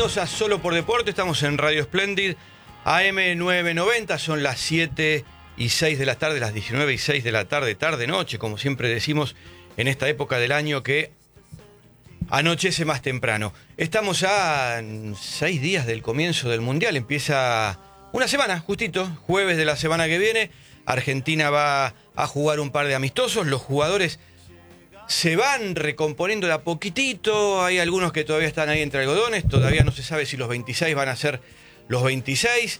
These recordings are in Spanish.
bienvenidos a Solo por Deporte. Estamos en Radio Splendid, AM990, son las 7:06 de la tarde, las 19:06 de la tarde, tarde-noche, como siempre decimos en esta época del año que anochece más temprano. Estamos a 6 días del comienzo del Mundial, empieza una semana, justito, jueves de la semana que viene. Argentina va a jugar un par de amistosos, los jugadores se van recomponiendo de a poquitito, hay algunos que todavía están ahí entre algodones, todavía no se sabe si los 26 van a ser los 26.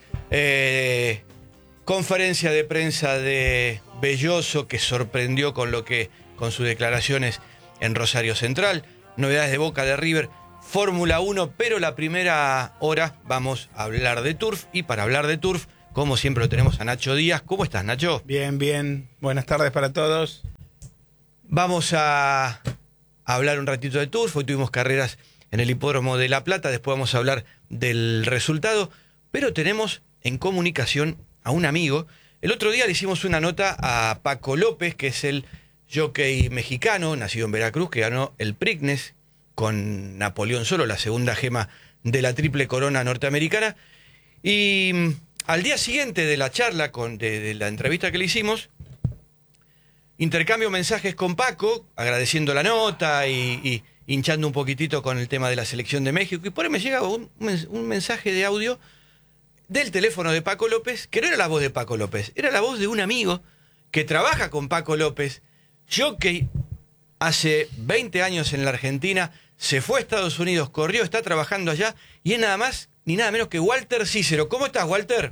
Conferencia de prensa de Belloso que sorprendió con sus declaraciones en Rosario Central, novedades de Boca, de River, Fórmula 1, pero la primera hora vamos a hablar de Turf, y para hablar de Turf, como siempre lo tenemos a Nacho Díaz. ¿Cómo estás, Nacho? Bien, bien. Buenas tardes para todos. Vamos a hablar un ratito de Turf. Hoy tuvimos carreras en el Hipódromo de La Plata, después vamos a hablar del resultado, pero tenemos en comunicación a un amigo. El otro día le hicimos una nota a Paco López, que es el jockey mexicano, nacido en Veracruz, que ganó el Preakness con Napoleón Solo, la segunda gema de la triple corona norteamericana. Y al día siguiente de la charla, de la entrevista que le hicimos, intercambio mensajes con Paco, agradeciendo la nota y hinchando un poquitito con el tema de la selección de México. Y por ahí me llega un mensaje de audio del teléfono de Paco López, que no era la voz de Paco López, era la voz de un amigo que trabaja con Paco López, jockey hace 20 años en la Argentina, se fue a Estados Unidos, corrió, está trabajando allá, y es nada más ni nada menos que Walter Cícero. ¿Cómo estás, Walter?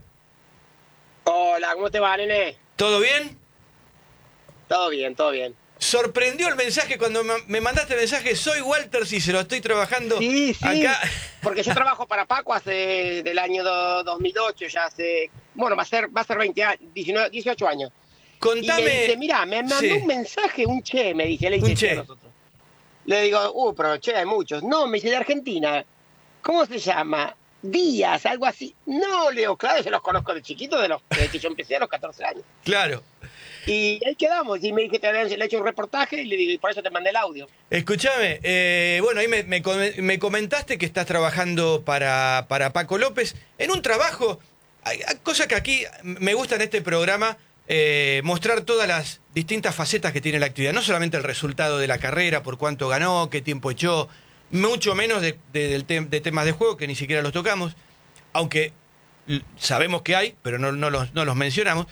Hola, ¿cómo te va, nene? ¿Todo bien? Todo bien, todo bien. Sorprendió el mensaje cuando me mandaste el mensaje. Soy Walter Cícero, estoy trabajando acá. Porque yo trabajo para Paco del año 2008, ya hace, bueno, va a ser 20 años, 18 años. Contame. Y le dice, mirá, me mandó un mensaje, un che, me dice, le dice un che a nosotros. Le digo, pero che, hay muchos. No, me dice, de Argentina. ¿Cómo se llama? Díaz, algo así. No, Leo, claro, yo los conozco de chiquito, desde que yo empecé a los 14 años. Claro. Y ahí quedamos, y me dije que le he hecho un reportaje, y le digo, y por eso te mandé el audio. Escúchame, bueno, ahí me comentaste que estás trabajando para Paco López, en un trabajo, hay cosas que aquí me gusta en este programa, mostrar todas las distintas facetas que tiene la actividad, no solamente el resultado de la carrera, por cuánto ganó, qué tiempo echó, mucho menos de temas de juego, que ni siquiera los tocamos, aunque sabemos que hay, pero no los mencionamos.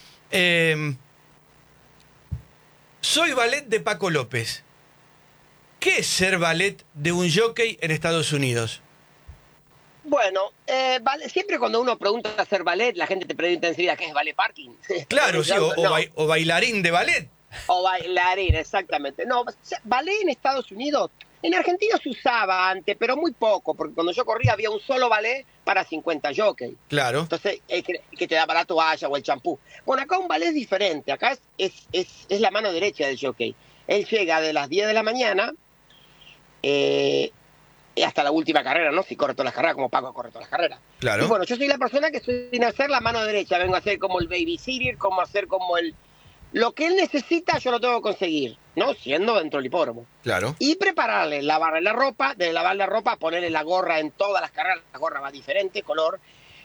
Soy valet de Paco López. ¿Qué es ser valet de un jockey en Estados Unidos? Bueno, siempre cuando uno pregunta a hacer ballet, la gente te pregunta enseguida qué es ballet parking. Claro, sí, o bailarín de ballet. O bailarín, exactamente. No, ballet en Estados Unidos, en Argentina se usaba antes, pero muy poco, porque cuando yo corría había un solo ballet para 50 jockeys. Claro. Entonces, que te daba la toalla o el champú. Bueno, acá un ballet es diferente, acá es la mano derecha del jockey. Él llega de las 10 de la mañana hasta la última carrera, ¿no? Si corre todas las carreras, como Paco corre todas las carreras. Claro. Y bueno, yo soy la persona que estoy en hacer la mano derecha, vengo a hacer como el babysitter, como hacer como lo que él necesita, yo lo tengo que conseguir, ¿no? Siendo dentro del hipódromo. Claro. Y prepararle, lavarle la ropa, de lavar la ropa, ponerle la gorra en todas las carreras, la gorra va diferente, color.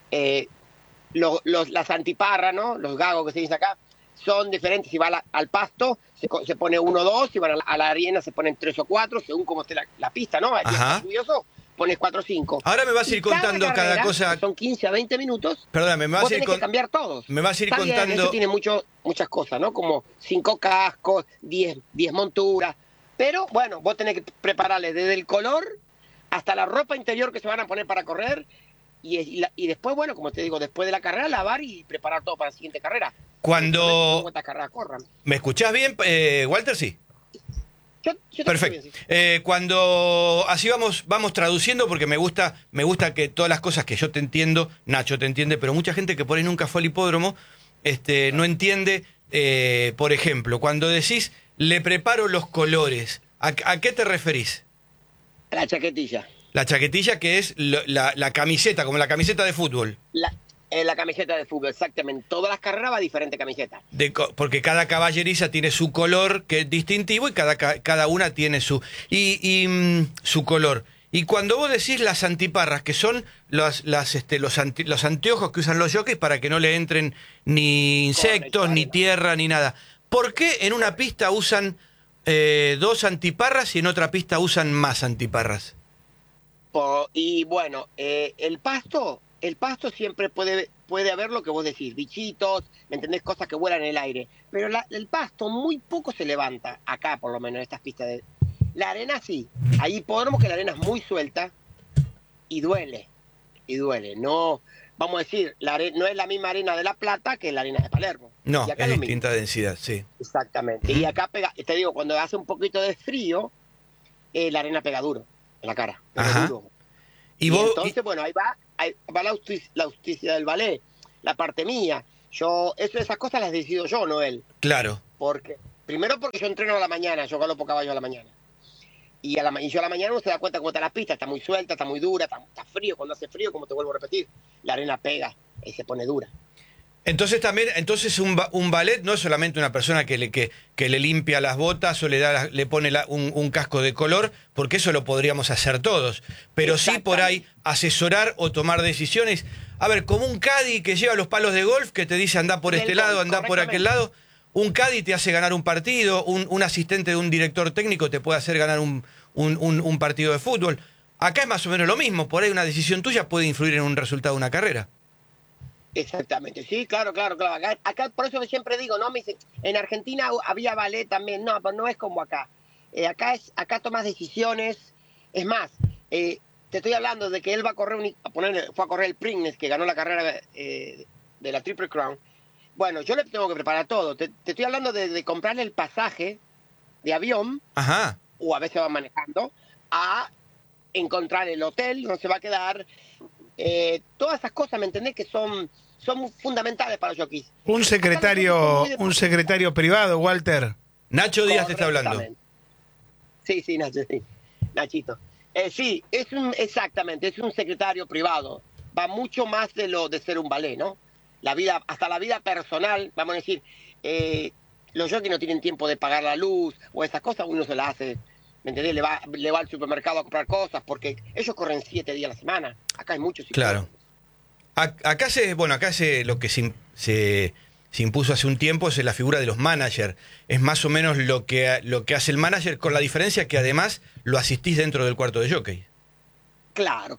Las antiparras, ¿no? Los gagos que se dice acá, son diferentes. Si va al pasto, se pone 1 o 2, si van a la arena se ponen 3 o 4, según cómo esté la pista, ¿no? El día lluvioso, pones 4 o 5. Ahora me vas a ir contando cada cosa. Son 15 a 20 minutos. Perdóname, me vas a ir que cambiar todos. Me vas a ir Está contando. Bien, eso tiene muchas cosas, ¿no? Como 5 cascos, 10 monturas. Pero bueno, vos tenés que prepararle desde el color hasta la ropa interior que se van a poner para correr. Y después, bueno, como te digo, después de la carrera, lavar y preparar todo para la siguiente carrera. Cuando. Carreras corran. ¿Me escuchás bien, Walter? Sí. Yo Perfecto. Bien, sí. Cuando así vamos traduciendo, porque me gusta que todas las cosas que yo te entiendo, Nacho te entiende, pero mucha gente que por ahí nunca fue al hipódromo, no entiende, por ejemplo, cuando decís le preparo los colores, ¿a qué te referís? La chaquetilla. La chaquetilla, que es la camiseta, como la camiseta de fútbol. La camiseta de fútbol, exactamente. Todas las carreras va diferente camiseta. Porque cada caballeriza tiene su color, que es distintivo, y cada una tiene su color. Y cuando vos decís las antiparras, que son los anteojos que usan los jockeys para que no le entren ni insectos, ni tierra, ni nada. ¿Por qué en una pista usan 2 antiparras y en otra pista usan más antiparras? Y bueno, el pasto siempre puede haber lo que vos decís, bichitos, ¿me entendés? Cosas que vuelan en el aire. Pero el pasto muy poco se levanta, acá por lo menos, en estas pistas. La arena sí, ahí podemos que la arena es muy suelta y duele. No, vamos a decir, no es la misma arena de La Plata que la arena de Palermo. No, Y acá es lo distinta mismo. densidad, sí. Exactamente. Y acá pega, te digo, cuando hace un poquito de frío, la arena pega duro en la cara. Pega Ajá. duro. Y Y vos, entonces, bueno, ahí va la auspicia del ballet, la parte mía. Esas cosas las decido yo, no él. claro. Primero porque yo entreno a la mañana, yo galopo caballo a la mañana. Y yo a la mañana uno se da cuenta cómo está la pista, está muy suelta, está muy dura, está frío. Cuando hace frío, como te vuelvo a repetir, la arena pega y se pone dura. Entonces un ballet no es solamente una persona que le limpia las botas o le pone un casco de color, porque eso lo podríamos hacer todos. Pero sí por ahí asesorar o tomar decisiones. A ver, como un caddy que lleva los palos de golf, que te dice andá por este lado, andá por aquel lado. Un caddy te hace ganar un partido, un asistente de un director técnico te puede hacer ganar un partido de fútbol. Acá es más o menos lo mismo, por ahí una decisión tuya puede influir en un resultado de una carrera. Exactamente, sí, claro. Acá por eso siempre digo, no, me dicen, en Argentina había ballet también, no, pero no es como acá. Acá tomas decisiones, es más, te estoy hablando de que él va a correr, fue a correr el Preakness, que ganó la carrera de la Triple Crown. Bueno, yo le tengo que preparar todo, te estoy hablando de comprarle el pasaje de avión, Ajá. o a veces va manejando, a encontrar el hotel donde se va a quedar. Todas esas cosas, ¿me entendés? Que son fundamentales para los jockeys. Un secretario privado, Walter. Nacho Díaz te está hablando. Sí, Nacho, sí. Nachito. Sí, exactamente, es un secretario privado. Va mucho más de ser un ballet, ¿no? Hasta la vida personal, vamos a decir, los jockeys no tienen tiempo de pagar la luz o esas cosas, uno se las hace, ¿me entendés? Le va al supermercado a comprar cosas, porque ellos corren 7 días a la semana. Acá hay muchos. Claro. Acá lo que se impuso hace un tiempo es la figura de los managers. Es más o menos lo que hace el manager, con la diferencia que además lo asistís dentro del cuarto de jockey. Claro.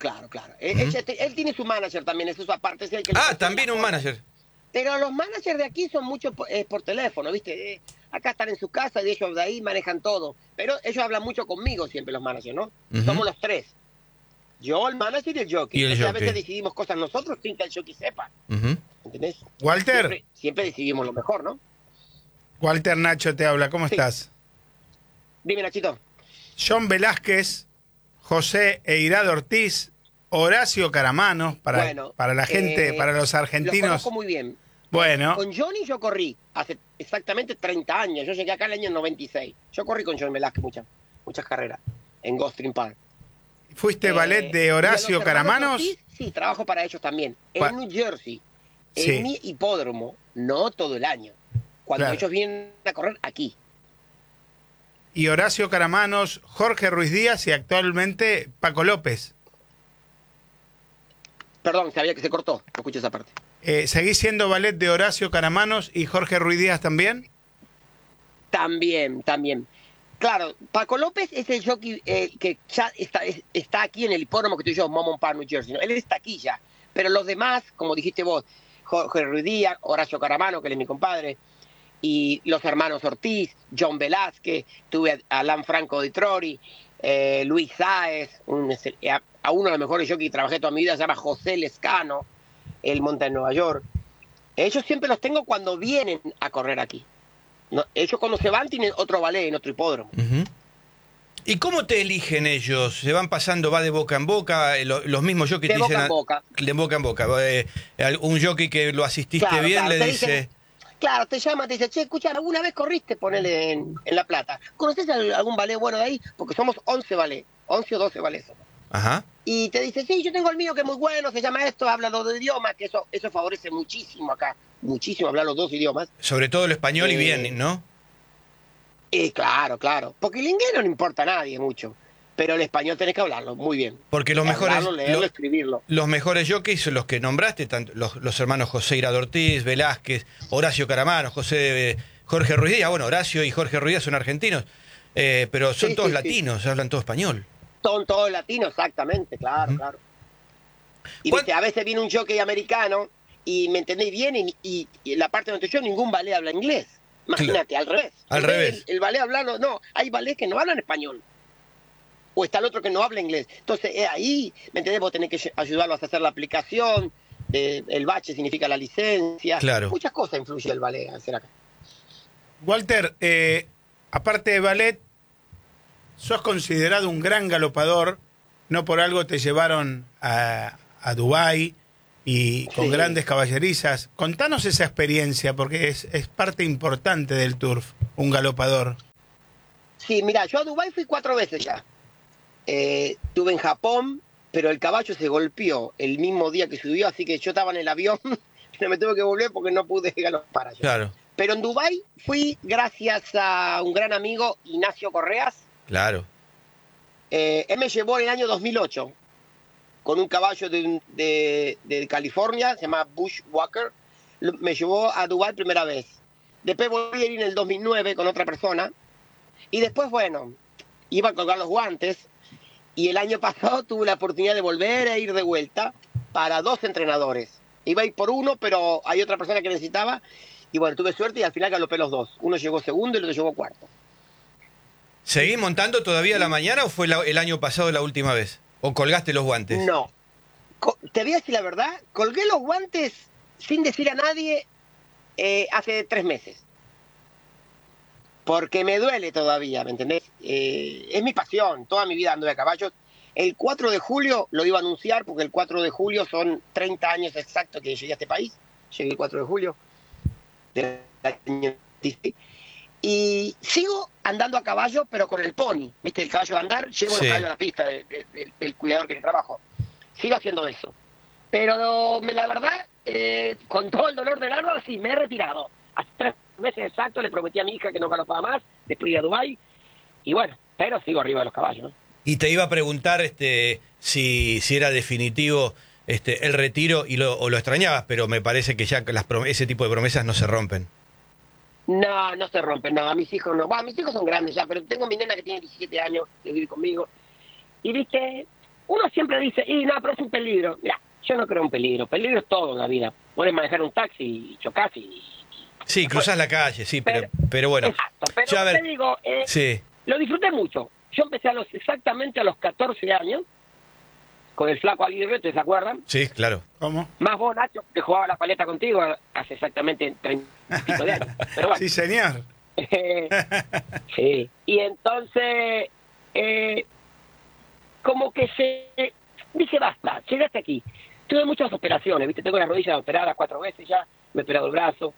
Él tiene su manager también, eso es su aparte. Es el que también un manager. Pero los managers de aquí son muchos por teléfono, ¿viste? Acá están en su casa y ellos de ahí manejan todo. Pero ellos hablan mucho conmigo siempre, los managers, ¿no? Somos los tres. Yo, el manager y el jockey. A veces decidimos cosas nosotros sin que el jockey sepa. ¿Entendés? Walter. Siempre decidimos lo mejor, ¿no? Walter, Nacho te habla. ¿Cómo estás? Dime, Nachito. John Velázquez, José Eirado Ortiz, Horacio Caramanos, para la gente, para los argentinos. Los conozco muy bien. Bueno. Con Johnny yo corrí hace exactamente 30 años. Yo llegué acá el año 96. Yo corrí con John Velázquez muchas carreras en Gulfstream Park. ¿Fuiste ballet de Horacio Caramanos? Ortiz, sí, trabajo para ellos también. En New Jersey, en mi hipódromo, no todo el año. Cuando ellos vienen a correr aquí. Y Horacio Caramanos, Jorge Ruiz Díaz y actualmente Paco López. Perdón, sabía que se cortó. No escuché esa parte. ¿Seguís siendo ballet de Horacio Caramanos y Jorge Ruiz Díaz también? También. Claro, Paco López es el jockey que ya está aquí en el hipódromo que estoy yo, Momon Park, New Jersey, ¿no? Él está aquí ya. Pero los demás, como dijiste vos, Jorge Ruiz Díaz, Horacio Caramano, que él es mi compadre, y los hermanos Ortiz, John Velázquez, tuve a Alan Franco de Trori, Luis Sáez, a uno de los mejores jockeys que trabajé toda mi vida, se llama José Lescano, él monta en Nueva York. Ellos siempre los tengo cuando vienen a correr aquí. No, ellos cuando se van tienen otro ballet en otro hipódromo. ¿Y cómo te eligen ellos? ¿Se van pasando, va de boca en boca? Los mismos jockeys te dicen... De boca en boca. Un jockey que lo asististe bien le dice... Claro, te llama, te dice, che, escucha, ¿alguna vez corriste? Ponele en La Plata. ¿Conoces algún ballet bueno de ahí? Porque somos 11 ballet, 11 o 12 ballet somos. Ajá. Y te dice, sí, yo tengo el mío que es muy bueno, se llama esto, habla 2 idiomas, que eso favorece muchísimo acá. Muchísimo hablar los 2 idiomas. Sobre todo el español y bien, ¿no? Claro. Porque el inglés no le importa a nadie mucho. pero el español tenés que hablarlo muy bien. Porque los mejores, hablarlo, leerlo, escribirlo. Los mejores jockeys son los que nombraste, tanto los hermanos José Irado Ortiz, Velázquez, Horacio Caramano, Jorge Ruiz Díaz. Bueno, Horacio y Jorge Ruiz Díaz son argentinos, pero son todos latinos, hablan todo español. Son todos latinos, exactamente, claro, claro. Y viste, a veces viene un jockey americano y, ¿me entendéis bien? Y la parte donde yo, ningún ballet habla inglés. Imagínate, al revés. Al revés. El ballet hablando, no, hay ballets que no hablan español. O está el otro que no habla inglés. Entonces, ahí, ¿me entendés? Vos tenés que ayudarlos a hacer la aplicación. El bache significa la licencia. Claro. Muchas cosas influye el ballet a hacer acá. Walter, aparte de ballet, sos considerado un gran galopador. No por algo te llevaron a Dubái y con grandes caballerizas. Contanos esa experiencia, porque es parte importante del turf, un galopador. Sí, mira, yo a Dubái fui 4 veces ya. Estuve en Japón, pero el caballo se golpeó el mismo día que subió, así que yo estaba en el avión, no me tuve que volver porque no pude galopar allá. Claro. Pero en Dubái fui gracias a un gran amigo, Ignacio Correas. Claro. Él me llevó en el año 2008 con un caballo de California, se llama Bushwhacker. Me llevó a Dubái primera vez. Después volví a ir en el 2009 con otra persona. Y después, bueno, iba a colgar los guantes. Y el año pasado tuve la oportunidad de volver a ir de vuelta para 2 entrenadores. Iba a ir por uno, pero hay otra persona que necesitaba. Y bueno, tuve suerte y al final galopé los 2. Uno llegó segundo y el otro llegó cuarto. ¿Seguís montando todavía a la mañana o fue el año pasado la última vez? ¿O colgaste los guantes? No. Te voy a decir la verdad, colgué los guantes sin decir a nadie hace 3 meses. Porque me duele todavía, ¿me entendés? Es mi pasión, toda mi vida ando de caballos. El 4 de julio lo iba a anunciar, porque el 4 de julio son 30 años exactos que llegué a este país. Llegué el 4 de julio del año 16. Y sigo andando a caballo, pero con el pony. ¿Viste? El caballo de andar, llevo el caballo a la pista del cuidador que trabajo. Sigo haciendo eso. Pero la verdad, con todo el dolor del alma, sí, me he retirado. Hace 3 meses exactos le prometí a mi hija que no galopaba más, después de Dubái. Y bueno, pero sigo arriba de los caballos, ¿no? Y te iba a preguntar si era definitivo el retiro o lo extrañabas, pero me parece que ya ese tipo de promesas no se rompen. No, no se rompen, no, a mis hijos no. Bueno, mis hijos son grandes ya, pero tengo mi nena que tiene 17 años, que vive conmigo. Y viste, uno siempre dice, no, pero es un peligro. Mira, yo no creo en peligro. Peligro es todo en la vida. Puedes manejar un taxi y chocás y... Sí, cruzás la calle, sí, pero bueno. Exacto, pero yo, a ver, te digo, sí. Lo disfruté mucho. Yo empecé exactamente a los 14 años, con el flaco Aguirre, ¿te acuerdan? Sí, claro. ¿Cómo? Más vos, Nacho, que jugaba la paleta contigo hace exactamente 30 de años. Pero bueno. Sí, señor. Sí. Y entonces, como que dije, basta, llegaste aquí. Tuve muchas operaciones, ¿viste? Tengo las rodillas operadas 4 veces ya, me he operado el brazo.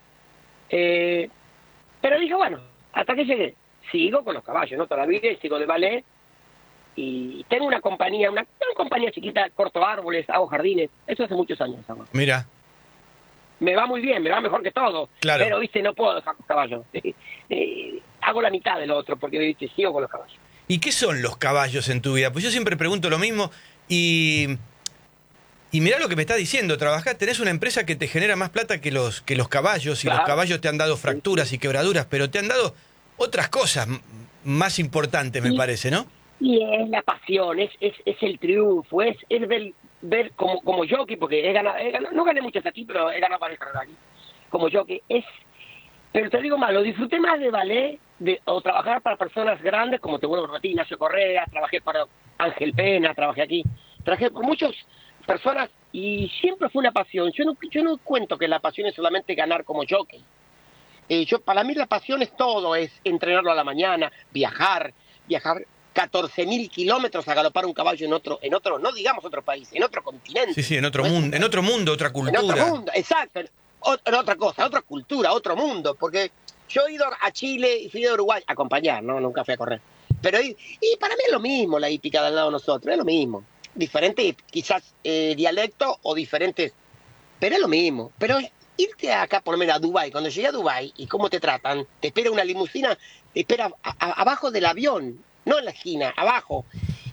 Pero dije, bueno, hasta que llegué, sigo con los caballos, ¿no? Todavía sigo de ballet. Y tengo una compañía, una compañía chiquita, corto árboles, hago jardines. Eso hace muchos años. ¿No? Mira. Me va muy bien, me va mejor que todo. Claro. Pero, viste, no puedo dejar los caballos. Hago la mitad del otro porque, viste, sigo con los caballos. ¿Y qué son los caballos en tu vida? Pues yo siempre pregunto lo mismo y mirá lo que me está diciendo. Tenés una empresa que te genera más plata que los caballos y claro. Los caballos te han dado fracturas y quebraduras, pero te han dado otras cosas más importantes, me parece, ¿no? Y es la pasión, es el triunfo, es ver como jockey, porque he ganado, no gané muchas aquí, pero he ganado varias carreras aquí, como jockey, pero te digo más, lo disfruté más de ballet, o trabajar para personas grandes, como te vuelvo a repetir, Ignacio Correa, trabajé para Ángel Pena, trabajé por muchas personas, y siempre fue una pasión. Yo no cuento que la pasión es solamente ganar como jockey. Para mí la pasión es todo, es entrenarlo a la mañana, viajar 14.000 kilómetros a galopar un caballo en otro, no digamos otro país, en otro continente. Sí, en otro mundo, otra cultura. En otro mundo, exacto, en otra cosa, otra cultura, otro mundo, porque yo he ido a Chile y fui a Uruguay a acompañar, ¿no? Nunca fui a correr. Pero y para mí es lo mismo la hípica del lado de nosotros, es lo mismo. Diferente quizás dialecto o diferentes, pero es lo mismo. Pero irte acá por lo menos a Dubái, cuando llegué a Dubái y cómo te tratan, te espera una limusina, te espera abajo del avión, no en la esquina, abajo.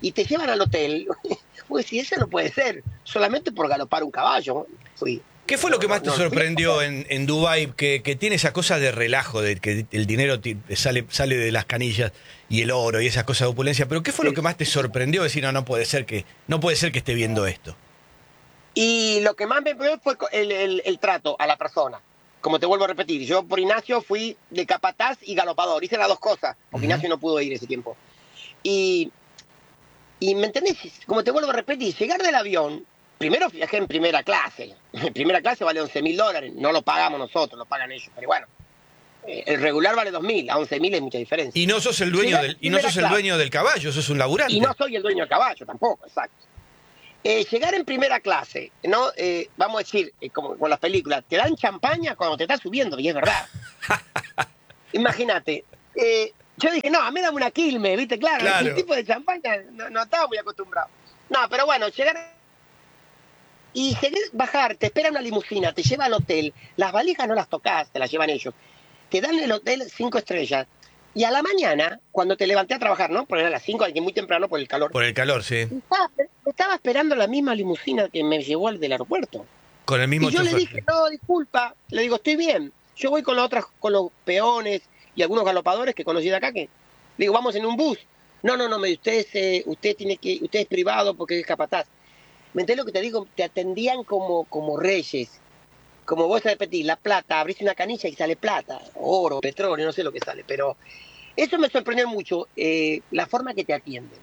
y te llevan al hotel. Pues si eso no puede ser, solamente por galopar un caballo. Fui. ¿Qué fue lo que más te sorprendió en Dubái? Que tiene esa cosa de relajo, de que el dinero sale de las canillas y el oro y esas cosas de opulencia. Pero ¿qué fue lo que más te sorprendió? Decir, no puede ser que esté viendo esto. Y lo que más me pegó fue el trato a la persona. Como te vuelvo a repetir, yo por Ignacio fui de capataz y galopador. Hice las dos cosas, porque Ignacio no pudo ir ese tiempo. Y ¿me entendés? Como te vuelvo a repetir, llegar del avión, primero viajé en primera clase. En primera clase vale $11.000, no lo pagamos nosotros, lo pagan ellos. Pero bueno, el regular vale 2.000, a 11.000 es mucha diferencia. Y no sos el dueño del caballo, sos un laburante. Y no soy el dueño del caballo tampoco, exacto. Llegar en primera clase, ¿no? Vamos a decir, como con las películas, te dan champaña cuando te estás subiendo, y es verdad. Imagínate. Yo dije, no, a mí dame una Quilmes, ¿viste? Claro. El tipo de champaña no estaba muy acostumbrado. No, pero bueno, llegar y bajar, te espera una limusina, te lleva al hotel, las valijas no las tocas, te las llevan ellos. Te dan el hotel 5 estrellas. Y a la mañana, cuando te levanté a trabajar, ¿no? Porque era a las 5, hay que muy temprano por el calor. Por el calor, sí. Estaba esperando la misma limusina que me llevó al del aeropuerto. Con el mismo y yo chofer. le dije, no, disculpa. Le digo, estoy bien. Yo voy con los peones y algunos galopadores que conocí de acá. Le digo, vamos en un bus. No, me dice, usted es privado porque es capataz. ¿Me entiendes lo que te digo? Te atendían como reyes. Como vos repetís, la plata, abrís una canilla y sale plata, oro, petróleo, no sé lo que sale. Pero eso me sorprendió mucho, la forma que te atienden.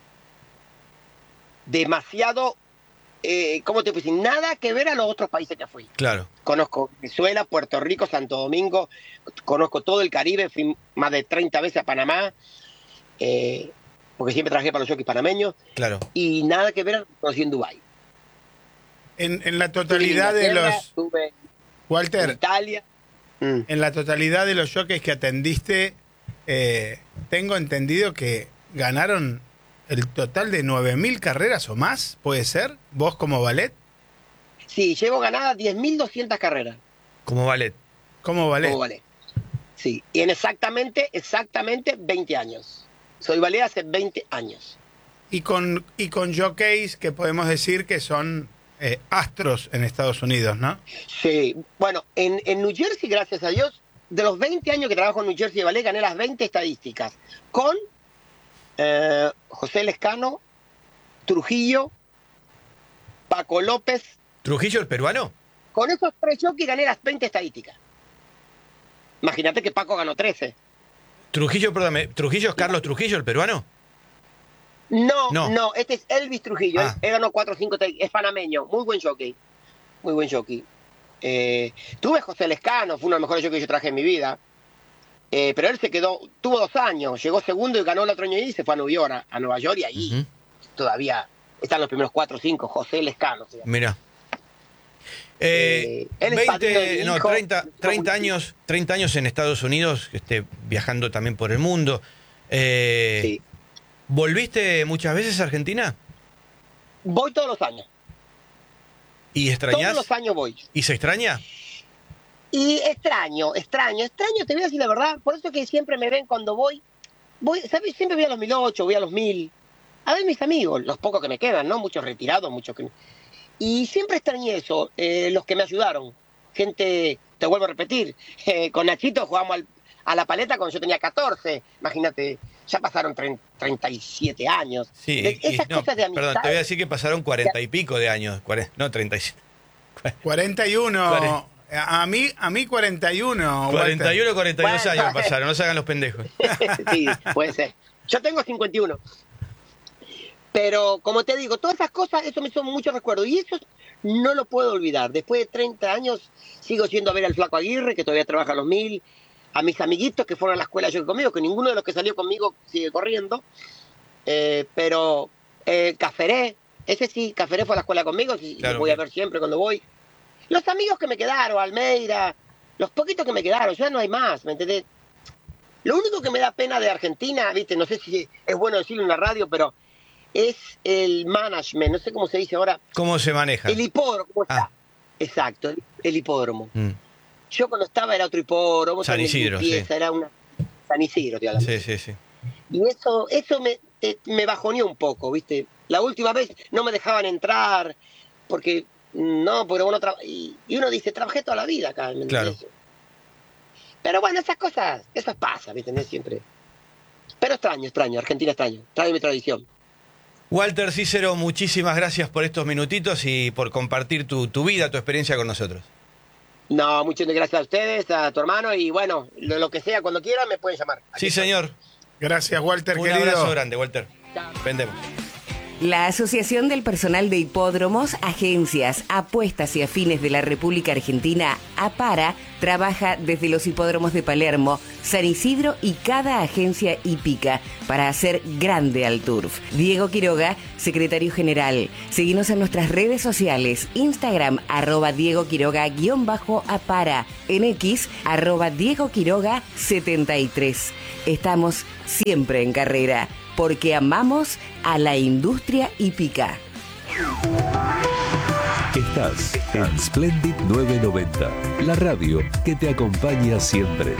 Demasiado, ¿cómo te puedo decir? Nada que ver a los otros países que fui. Claro. Conozco Venezuela, Puerto Rico, Santo Domingo, conozco todo el Caribe, fui más de 30 veces a Panamá, porque siempre trabajé para los jockeys panameños. Claro. Y nada que ver, conocí en Dubái. En la totalidad de los... Estuve Walter, en Italia. En la totalidad de los jockeys que atendiste, tengo entendido que ganaron el total de 9.000 carreras o más, ¿puede ser? ¿Vos como ballet? Sí, llevo ganadas 10.200 carreras. Como ballet. Como ballet. Como ballet. Sí, y en exactamente 20 años. Soy ballet hace 20 años. Y con jockeys que podemos decir que son astros en Estados Unidos, ¿no? Sí, bueno, en New Jersey, gracias a Dios, de los 20 años que trabajo en New Jersey de ballet, gané las 20 estadísticas. Con José Lescano, Trujillo, Paco López. ¿Trujillo el peruano? Con esos 3 jockeys gané las 20 estadísticas. Imagínate que Paco ganó 13. Trujillo es Carlos Trujillo el peruano. No, este es Elvis Trujillo. Él ganó 4 o 5, es panameño. Muy buen jockey. Muy buen jockey. Tuve José Lescano, fue uno de los mejores jockeys que yo traje en mi vida. Pero él tuvo 2 años, llegó segundo y ganó el otro año y se fue a Nueva York y ahí todavía están los primeros 4 o 5, José Lescano. Mira. Él es 30 años en Estados Unidos, viajando también por el mundo. Sí. ¿Volviste muchas veces a Argentina? Voy todos los años. ¿Y extrañás? Todos los años voy. ¿Y se extraña? Y extraño, te voy a decir la verdad, por eso que siempre me ven cuando voy, ¿sabes? Siempre voy a los 1008, voy a los 1000, a ver mis amigos, los pocos que me quedan, ¿no? Muchos retirados, muchos que... Y siempre extrañé eso, los que me ayudaron, gente, te vuelvo a repetir, con Nachito jugamos a la paleta cuando yo tenía 14, imagínate, ya pasaron 37 años. Sí, esas cosas de amistad. Perdón, te voy a decir que pasaron 40 y pico de años, no 37. 41. A mí 41. 41, 42 Bueno. años pasaron, no se hagan los pendejos. Sí, puede ser. Yo tengo 51. Pero, como te digo, todas esas cosas, eso me son muchos recuerdos. Y eso no lo puedo olvidar. Después de 30 años, sigo yendo a ver al Flaco Aguirre, que todavía trabaja a los 1000. A mis amiguitos que fueron a la escuela yo conmigo, que ninguno de los que salió conmigo sigue corriendo. Pero Caferé, ese sí, Caferé fue a la escuela conmigo, y Claro. voy a ver siempre cuando voy. Los amigos que me quedaron, Almeida, los poquitos que me quedaron, ya no hay más, ¿me entendés? Lo único que me da pena de Argentina, viste, no sé si es bueno decirlo en la radio, pero es el management, no sé cómo se dice ahora. ¿Cómo se maneja? El hipódromo, ¿cómo está? Exacto, el hipódromo. Yo cuando estaba era otro hipódromo, San Isidro, limpieza, sí. era una San Isidro, te hablando. Sí. Y eso me bajoneó un poco, ¿viste? La última vez no me dejaban entrar porque uno y uno dice, trabajé toda la vida acá, ¿me entiendes? Claro. Pero bueno, esas cosas pasan, ¿me entendés? Siempre. Pero extraño, Argentina extraño mi tradición. Walter Cícero, muchísimas gracias por estos minutitos y por compartir tu vida, tu experiencia con nosotros. No, muchas gracias a ustedes, a tu hermano, y bueno, lo que sea, cuando quieran me pueden llamar. Sí, señor. Gracias, Walter, Un querido. abrazo grande, Walter. Chao. Vendemos. La Asociación del Personal de Hipódromos, Agencias, Apuestas y Afines de la República Argentina, APARA, trabaja desde los hipódromos de Palermo, San Isidro y cada agencia hípica para hacer grande al turf. Diego Quiroga, secretario general. Seguinos en nuestras redes sociales, Instagram, @Diego Quiroga_APARA, en X, @Diego Quiroga 73. Estamos siempre en carrera, porque amamos a la industria hípica. Estás en Splendid 990, la radio que te acompaña siempre.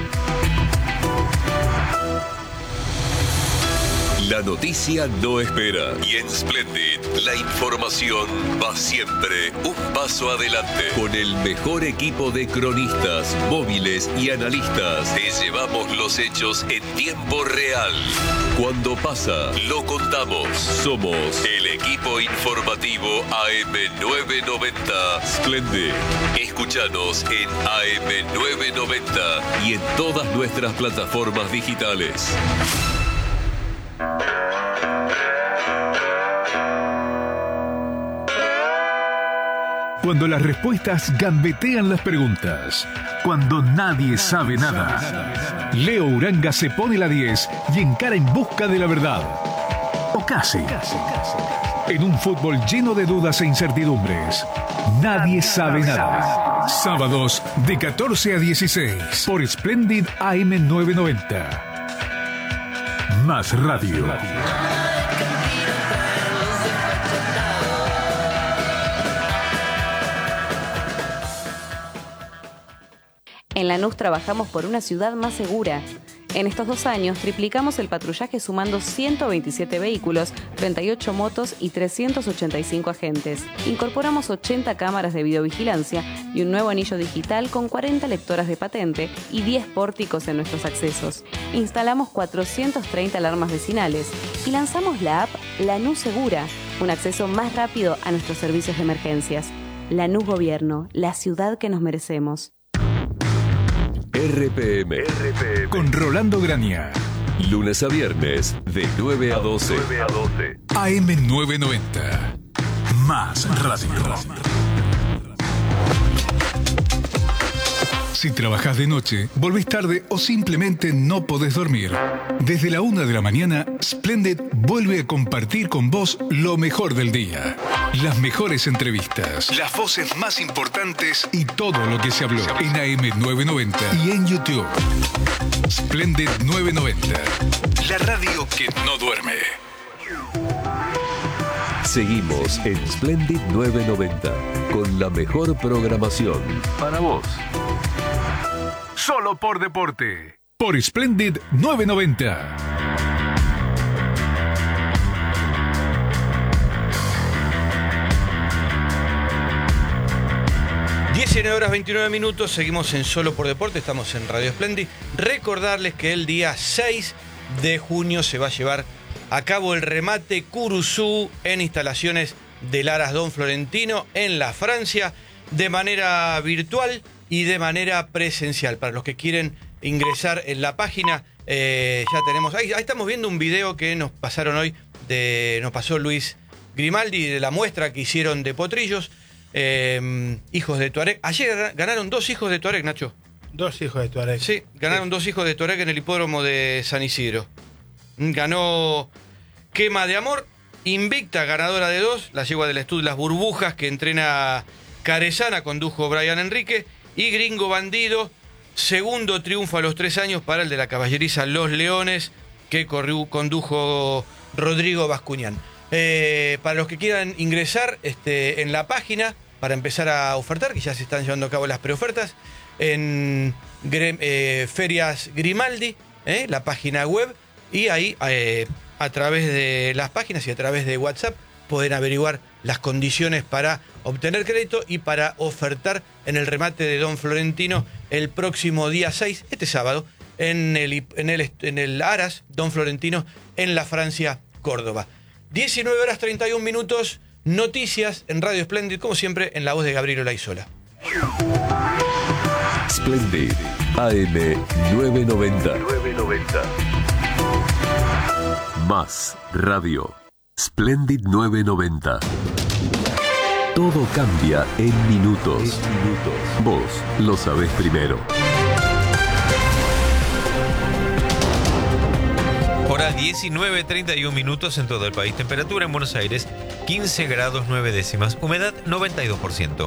La noticia no espera y en Splendid la información va siempre un paso adelante. Con el mejor equipo de cronistas, móviles y analistas, te llevamos los hechos en tiempo real. Cuando pasa, lo contamos. Somos el equipo informativo AM990 Splendid. Escúchanos en AM990 y en todas nuestras plataformas digitales. Cuando las respuestas gambetean las preguntas. Cuando nadie sabe nada. Leo Uranga se pone la 10 y encara en busca de la verdad. O casi. En un fútbol lleno de dudas e incertidumbres. Nadie sabe nada. Sábados de 14 a 16 por Splendid AM990. Más radio. En Lanús trabajamos por una ciudad más segura. En estos 2 años triplicamos el patrullaje sumando 127 vehículos, 38 motos y 385 agentes. Incorporamos 80 cámaras de videovigilancia y un nuevo anillo digital con 40 lectoras de patente y 10 pórticos en nuestros accesos. Instalamos 430 alarmas vecinales y lanzamos la app Lanús Segura, un acceso más rápido a nuestros servicios de emergencias. Lanús Gobierno, la ciudad que nos merecemos. RPM. Con Rolando Grania. Lunes a viernes de 9 a 12. AM990. Más radio. Si trabajas de noche, volvés tarde o simplemente no podés dormir, desde la 1 de la mañana, Splendid vuelve a compartir con vos lo mejor del día. Las mejores entrevistas, las voces más importantes y todo lo que se habló en AM990 y en YouTube. Splendid 990, la radio que no duerme. Seguimos en Splendid 990 con la mejor programación para vos. Solo por deporte. Por Splendid 990. Horas 29 minutos, seguimos en Solo por Deporte, estamos en Radio Splendid. Recordarles que el día 6 de junio se va a llevar a cabo el remate Curuzú en instalaciones del Aras Don Florentino en la Francia, de manera virtual y de manera presencial. Para los que quieren ingresar en la página, ya tenemos, ahí estamos viendo un video que nos pasaron hoy, nos pasó Luis Grimaldi, de la muestra que hicieron de potrillos. Hijos de Tuareg. Ayer ganaron 2 hijos de Tuareg, Nacho. 2 hijos de Tuareg. Sí, ganaron 2 hijos de Tuareg en el hipódromo de San Isidro. Ganó Quema de Amor, invicta, ganadora de 2, la yegua del estudio Las Burbujas, que entrena Carezana, condujo Brian Enrique, y Gringo Bandido, segundo triunfo a los 3 años para el de la caballeriza Los Leones, que condujo Rodrigo Bascuñán. Para los que quieran ingresar en la página para empezar a ofertar, que ya se están llevando a cabo las preofertas, en Ferias Grimaldi, la página web, y ahí a través de las páginas y a través de WhatsApp pueden averiguar las condiciones para obtener crédito y para ofertar en el remate de Don Florentino el próximo día 6, este sábado, en el Aras Don Florentino en la Francia, Córdoba. 19:31, noticias en Radio Splendid, como siempre, en la voz de Gabriel Olaizola. Splendid, AM 990. Más radio. Splendid 990. Todo cambia en minutos. Vos lo sabés primero. Hora 19:31 en todo el país. Temperatura en Buenos Aires 15 grados 9 décimas. Humedad 92%.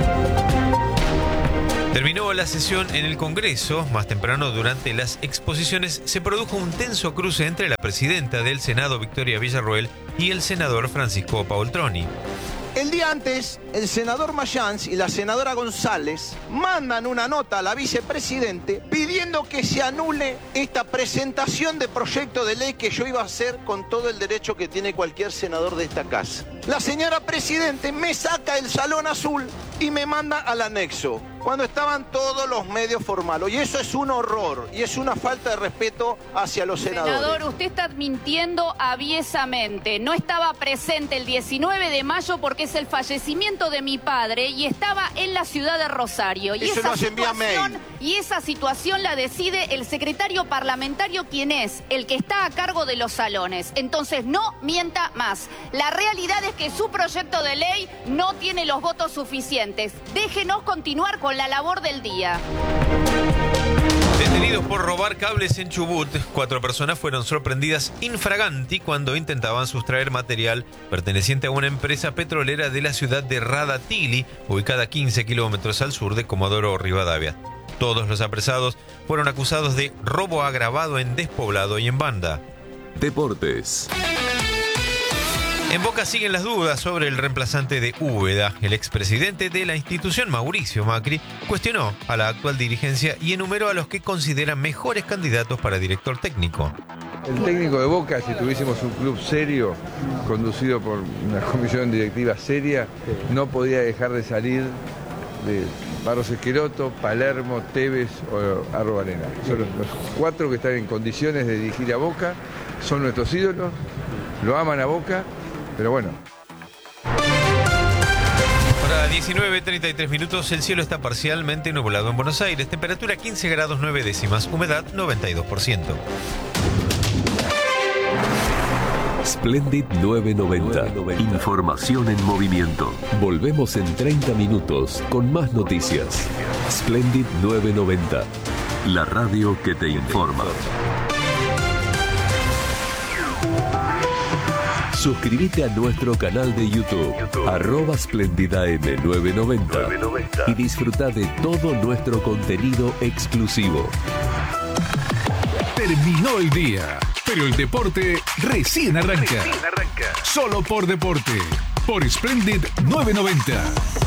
Terminó la sesión en el Congreso. Más temprano, durante las exposiciones, se produjo un tenso cruce entre la presidenta del Senado, Victoria Villarroel, y el senador Francisco Paoltroni. El día antes, el senador Mayans y la senadora González mandan una nota a la vicepresidente pidiendo que se anule esta presentación de proyecto de ley que yo iba a hacer con todo el derecho que tiene cualquier senador de esta casa. La señora presidente me saca del salón azul y me manda al anexo, cuando estaban todos los medios formales. Y eso es un horror y es una falta de respeto hacia los senadores. Senador, usted está mintiendo aviesamente. No estaba presente el 19 de mayo porque es el fallecimiento de mi padre y estaba en la ciudad de Rosario. Eso nos envía mail. Y esa situación la decide el secretario parlamentario, quien es el que está a cargo de los salones. Entonces no mienta más. La realidad es que su proyecto de ley no tiene los votos suficientes. Déjenos continuar con la labor del día. Detenidos por robar cables en Chubut, 4 personas fueron sorprendidas infraganti cuando intentaban sustraer material perteneciente a una empresa petrolera de la ciudad de Radatili, ubicada a 15 kilómetros al sur de Comodoro Rivadavia. Todos los apresados fueron acusados de robo agravado en despoblado y en banda. Deportes. En Boca siguen las dudas sobre el reemplazante de Úbeda. El expresidente de la institución, Mauricio Macri, cuestionó a la actual dirigencia y enumeró a los que consideran mejores candidatos para director técnico. El técnico de Boca, si tuviésemos un club serio, conducido por una comisión directiva seria, no podía dejar de salir de Barros Esqueloto, Palermo, Tevez o Arrobarena. Son los 4 que están en condiciones de dirigir a Boca, son nuestros ídolos, lo aman a Boca. Pero bueno. Ahora 19:33, el cielo está parcialmente nublado en Buenos Aires, temperatura 15 grados 9 décimas, humedad 92%. Splendid 990. Información en movimiento. Volvemos en 30 minutos con más noticias. Splendid 990. La radio que te informa. Suscríbete a nuestro canal de YouTube, @SplendidAM990 y disfruta de todo nuestro contenido exclusivo. Terminó el día, pero el deporte recién arranca. Solo por deporte, por Splendid 990.